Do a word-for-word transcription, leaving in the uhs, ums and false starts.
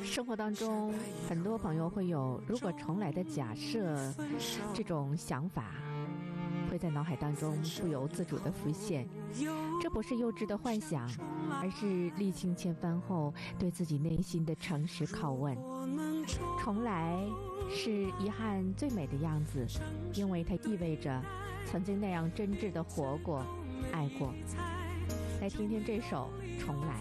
生活当中，很多朋友会有如果重来的假设，这种想法会在脑海当中不由自主地浮现。这不是幼稚的幻想，而是历经千帆后对自己内心的诚实拷问。重来是遗憾最美的样子，因为它意味着曾经那样真挚地活过、爱过。来听听这首《重来》。